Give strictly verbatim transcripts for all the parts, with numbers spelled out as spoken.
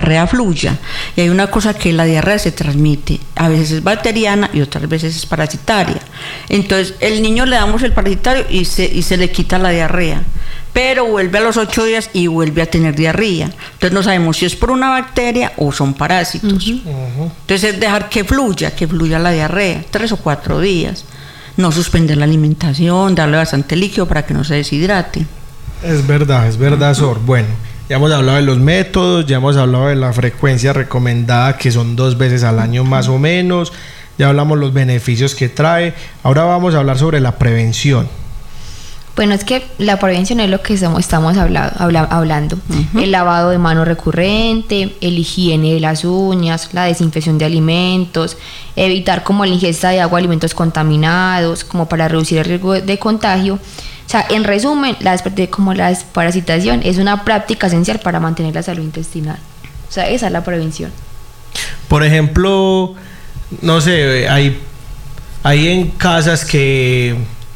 diarrea fluya. Y hay una cosa que la diarrea se transmite, a veces es bacteriana y otras veces es parasitaria. Entonces el niño le damos el parasitario y se, y se le quita la diarrea, pero vuelve a los ocho días y vuelve a tener diarrea. Entonces no sabemos si es por una bacteria o son parásitos. Uh-huh. Uh-huh. Entonces es dejar que fluya, que fluya la diarrea, tres o cuatro días. No suspender la alimentación, darle bastante líquido para que no se deshidrate. Es verdad, es verdad, Sor. Bueno, ya hemos hablado de los métodos, ya hemos hablado de la frecuencia recomendada, que son dos veces al año más o menos. Ya hablamos los beneficios que trae. Ahora vamos a hablar sobre la prevención. Bueno, es que la prevención es lo que estamos, estamos hablado, habla, hablando. Uh-huh. El lavado de manos recurrente, el higiene de las uñas, la desinfección de alimentos, evitar como la ingesta de agua, alimentos contaminados, como para reducir el riesgo de contagio. O sea, en resumen, la, como la desparasitación es una práctica esencial para mantener la salud intestinal. O sea, esa es la prevención. Por ejemplo, no sé, hay, hay en casas que...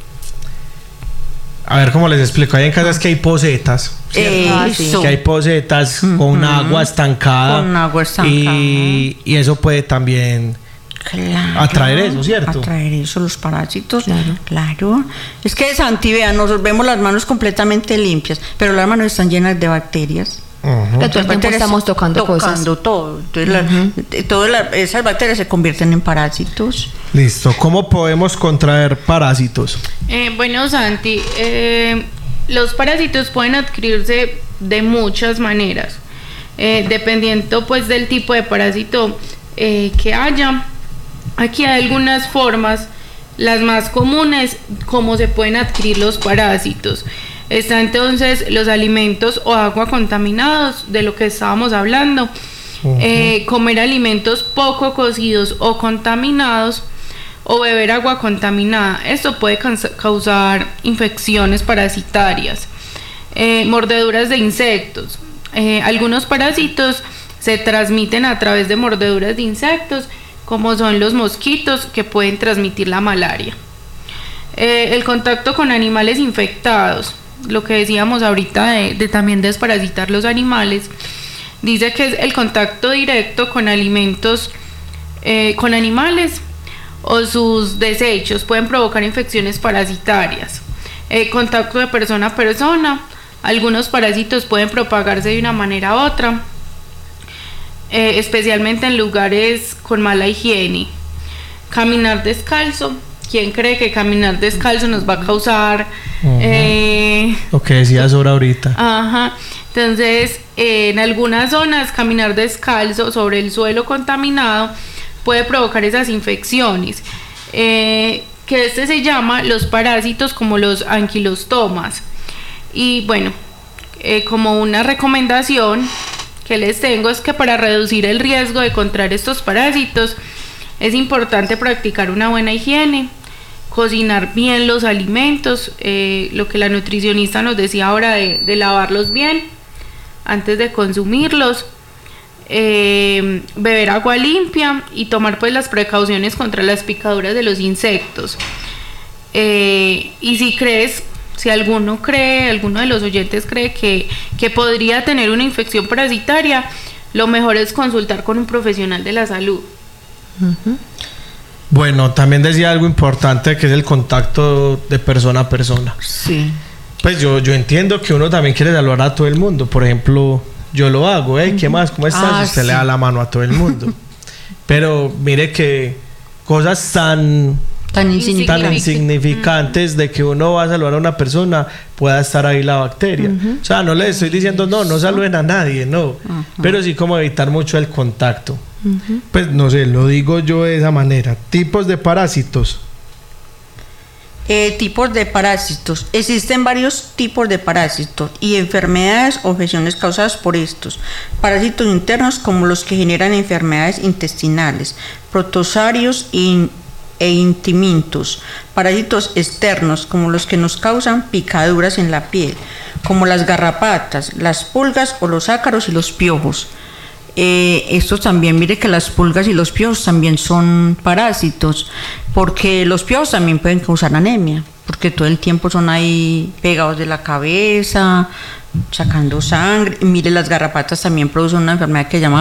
A ver cómo les explico. Hay en casas que hay pocetas, Eso. que hay pocetas uh-huh. con agua estancada. Con agua estancada. Y, y eso puede también claro, atraer eso, ¿cierto? Atraer eso, los parásitos. Claro. claro. Es que Santi, vean, nos vemos las manos completamente limpias, pero las manos están llenas de bacterias. Uh-huh. Que todo el tiempo estamos tocando, tocando cosas. Tocando todo. Entonces, uh-huh. la, todas la, esas bacterias se convierten en parásitos. Listo. ¿Cómo podemos contraer parásitos? Eh, bueno, Santi, eh, los parásitos pueden adquirirse de muchas maneras, eh, dependiendo pues del tipo de parásito eh, que haya. Aquí hay algunas formas, las más comunes, cómo se pueden adquirir los parásitos. Está entonces los alimentos o agua contaminados, de lo que estábamos hablando. Uh-huh. eh, comer alimentos poco cocidos o contaminados, o beber agua contaminada. Esto puede causar infecciones parasitarias. Eh, mordeduras de insectos. Eh, algunos parásitos se transmiten a través de mordeduras de insectos, como son los mosquitos, que pueden transmitir la malaria. Eh, el contacto con animales infectados, lo que decíamos ahorita de, de también desparasitar los animales, dice que es el contacto directo con alimentos, eh, con animales o sus desechos, pueden provocar infecciones parasitarias. Eh, contacto de persona a persona, algunos parásitos pueden propagarse de una manera u otra, eh, especialmente en lugares con mala higiene. Caminar descalzo. ¿Quién cree que caminar descalzo nos va a causar? Uh-huh. eh, Lo que decías ahora ahorita. Ajá. Entonces, eh, en algunas zonas, caminar descalzo sobre el suelo contaminado puede provocar esas infecciones. Eh, que este se llama los parásitos, como los anquilostomas. Y bueno, eh, como una recomendación que les tengo es que para reducir el riesgo de contraer estos parásitos es importante practicar una buena higiene, cocinar bien los alimentos, eh, lo que la nutricionista nos decía ahora de, de lavarlos bien antes de consumirlos, eh, beber agua limpia y tomar pues las precauciones contra las picaduras de los insectos. Eh, y si crees, si alguno cree, alguno de los oyentes cree que, que podría tener una infección parasitaria, lo mejor es consultar con un profesional de la salud. Uh-huh. Bueno, también decía algo importante, que es el contacto de persona a persona. Sí. Pues yo, yo entiendo que uno también quiere saludar a todo el mundo. Por ejemplo, yo lo hago, ¿eh? ¿Qué más? ¿Cómo estás? Ah, Usted sí. le da la mano a todo el mundo. Pero mire que cosas tan, tan, insignificantes. tan insignificantes de que uno va a saludar a una persona, pueda estar ahí la bacteria. Uh-huh. O sea, no le estoy diciendo, no, no saluden a nadie, no. Uh-huh. Pero sí como evitar mucho el contacto. Uh-huh. Pues no sé, lo digo yo de esa manera. Tipos de parásitos. Eh, tipos de parásitos. Existen varios tipos de parásitos y enfermedades o infecciones causadas por estos. Parásitos internos, como los que generan enfermedades intestinales, protozarios y, e intimintus. Parásitos externos, como los que nos causan picaduras en la piel, como las garrapatas, las pulgas o los ácaros y los piojos. Eh, estos también, mire que las pulgas y los piojos también son parásitos, porque los piojos también pueden causar anemia, porque todo el tiempo son ahí pegados de la cabeza, sacando sangre. Mire, las garrapatas también producen una enfermedad que se llama